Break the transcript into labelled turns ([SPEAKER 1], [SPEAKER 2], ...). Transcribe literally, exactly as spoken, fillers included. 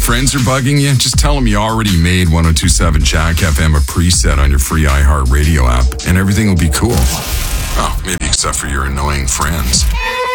[SPEAKER 1] friends are bugging you, just tell them you already made one oh two point seven Jack F M a preset on your free iHeartRadio app, and everything will be cool. Oh, maybe except for your annoying friends.